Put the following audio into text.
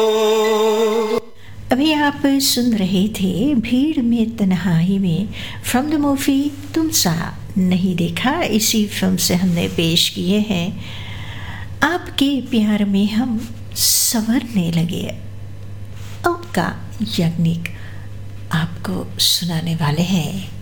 अभी आप सुन रहे थे भीड़ में तन्हाई में फ्रॉम द मूवी तुम सा नहीं देखा। इसी फिल्म से हमने पेश किए हैं आपके प्यार में हम संवरने लगे। ओका याग्निक आपको सुनाने वाले हैं।